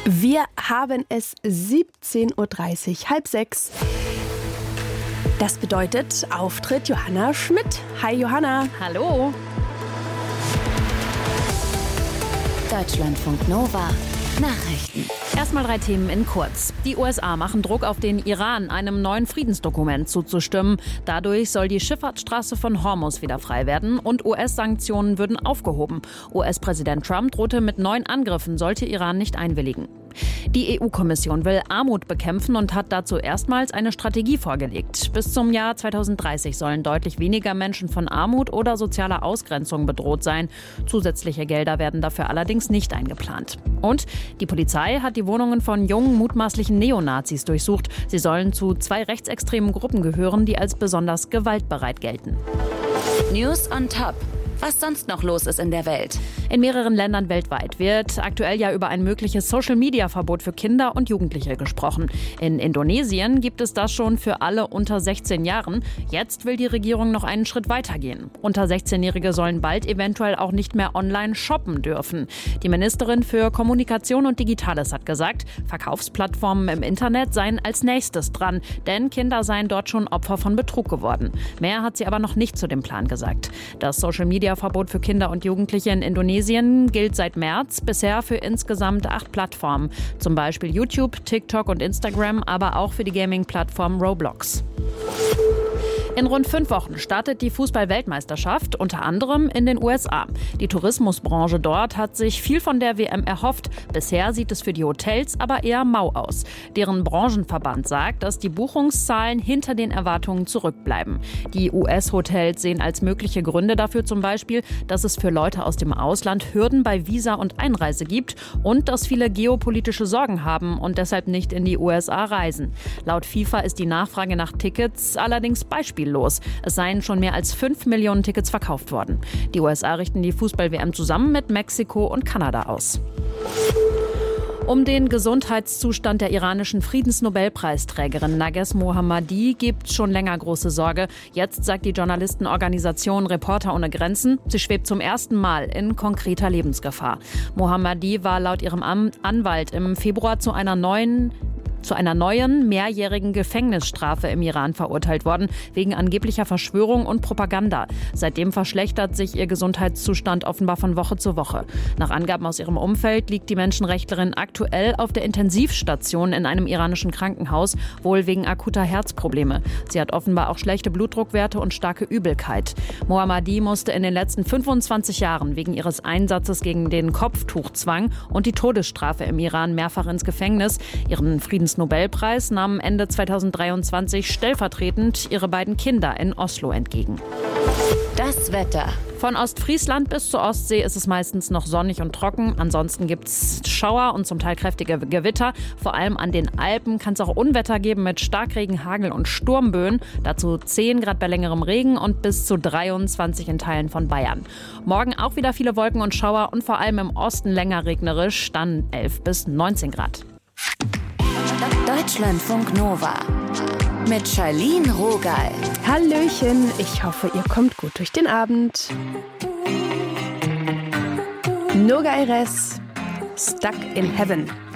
Wir haben es 17.30 Uhr, 5:30. Das bedeutet Auftritt Johanna Schmidt. Hi Johanna. Hallo. Deutschlandfunk Nova. Nachrichten. Erstmal 3 Themen in kurz. Die USA machen Druck auf den Iran, einem neuen Friedensdokument zuzustimmen. Dadurch soll die Schifffahrtsstraße von Hormuz wieder frei werden und US-Sanktionen würden aufgehoben. US-Präsident Trump drohte mit neuen Angriffen, sollte Iran nicht einwilligen. Die EU-Kommission will Armut bekämpfen und hat dazu erstmals eine Strategie vorgelegt. Bis zum Jahr 2030 sollen deutlich weniger Menschen von Armut oder sozialer Ausgrenzung bedroht sein. Zusätzliche Gelder werden dafür allerdings nicht eingeplant. Und die Polizei hat die Wohnungen von jungen, mutmaßlichen Neonazis durchsucht. Sie sollen zu 2 rechtsextremen Gruppen gehören, die als besonders gewaltbereit gelten. News on Top. Was sonst noch los ist in der Welt. In mehreren Ländern weltweit wird aktuell ja über ein mögliches Social-Media-Verbot für Kinder und Jugendliche gesprochen. In Indonesien gibt es das schon für alle unter 16 Jahren. Jetzt will die Regierung noch einen Schritt weitergehen. Unter 16-Jährige sollen bald eventuell auch nicht mehr online shoppen dürfen. Die Ministerin für Kommunikation und Digitales hat gesagt, Verkaufsplattformen im Internet seien als nächstes dran, denn Kinder seien dort schon Opfer von Betrug geworden. Mehr hat sie aber noch nicht zu dem Plan gesagt. Das Social-Media-Verbot für Kinder und Jugendliche in Indonesien gilt seit März, bisher für insgesamt 8 Plattformen. Zum Beispiel YouTube, TikTok und Instagram, aber auch für die Gaming-Plattform Roblox. In rund 5 Wochen startet die Fußball-Weltmeisterschaft, unter anderem in den USA. Die Tourismusbranche dort hat sich viel von der WM erhofft. Bisher sieht es für die Hotels aber eher mau aus. Deren Branchenverband sagt, dass die Buchungszahlen hinter den Erwartungen zurückbleiben. Die US-Hotels sehen als mögliche Gründe dafür zum Beispiel, dass es für Leute aus dem Ausland Hürden bei Visa und Einreise gibt und dass viele geopolitische Sorgen haben und deshalb nicht in die USA reisen. Laut FIFA ist die Nachfrage nach Tickets allerdings beispiellos. Es seien schon mehr als 5 Millionen Tickets verkauft worden. Die USA richten die Fußball-WM zusammen mit Mexiko und Kanada aus. Um den Gesundheitszustand der iranischen Friedensnobelpreisträgerin Narges Mohammadi gibt es schon länger große Sorge. Jetzt sagt die Journalistenorganisation Reporter ohne Grenzen, sie schwebt zum ersten Mal in konkreter Lebensgefahr. Mohammadi war laut ihrem Anwalt im Februar zu einer neuen mehrjährigen Gefängnisstrafe im Iran verurteilt worden, wegen angeblicher Verschwörung und Propaganda. Seitdem verschlechtert sich ihr Gesundheitszustand offenbar von Woche zu Woche. Nach Angaben aus ihrem Umfeld liegt die Menschenrechtlerin aktuell auf der Intensivstation in einem iranischen Krankenhaus, wohl wegen akuter Herzprobleme. Sie hat offenbar auch schlechte Blutdruckwerte und starke Übelkeit. Mohammadi musste in den letzten 25 Jahren wegen ihres Einsatzes gegen den Kopftuchzwang und die Todesstrafe im Iran mehrfach ins Gefängnis. Ihren Friedensnobelpreis nahmen Ende 2023 stellvertretend ihre beiden Kinder in Oslo entgegen. Das Wetter. Von Ostfriesland bis zur Ostsee ist es meistens noch sonnig und trocken. Ansonsten gibt es Schauer und zum Teil kräftige Gewitter. Vor allem an den Alpen kann es auch Unwetter geben mit Starkregen, Hagel und Sturmböen. Dazu 10 Grad bei längerem Regen und bis zu 23 in Teilen von Bayern. Morgen auch wieder viele Wolken und Schauer und vor allem im Osten länger regnerisch, dann 11 bis 19 Grad. Deutschlandfunk Nova mit Charlene Rogal. Hallöchen, ich hoffe, ihr kommt gut durch den Abend. Noga Aires, Stuck in Heaven.